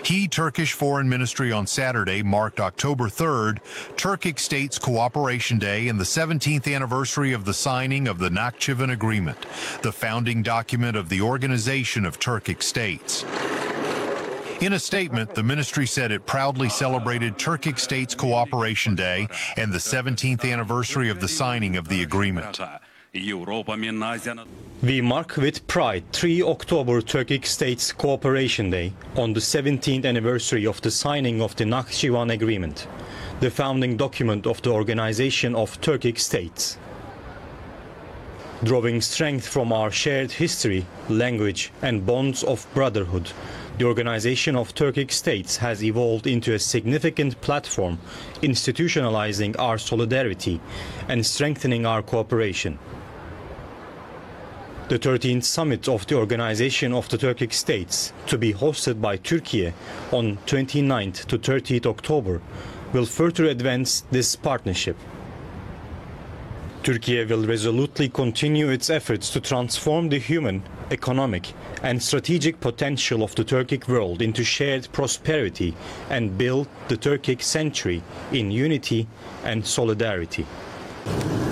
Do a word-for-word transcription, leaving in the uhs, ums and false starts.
Key Turkish Foreign Ministry on Saturday marked October third, Turkic States Cooperation Day and the seventeenth anniversary of the signing of the Nakhchivan Agreement, the founding document of the Organization of Turkic States. In a statement, the ministry said it proudly celebrated Turkic States Cooperation Day and the seventeenth anniversary of the signing of the agreement. We mark with pride the third of October Turkic States Cooperation Day on the seventeenth anniversary of the signing of the Nakhchivan Agreement, the founding document of the Organization of Turkic States. Drawing strength from our shared history, language and bonds of brotherhood, the Organization of Turkic States has evolved into a significant platform, institutionalizing our solidarity and strengthening our cooperation. The thirteenth summit of the Organization of the Turkic States, to be hosted by Turkey on twenty-ninth to thirtieth October, will further advance this partnership. Turkey will resolutely continue its efforts to transform the human, economic and strategic potential of the Turkic world into shared prosperity and build the Turkic century in unity and solidarity.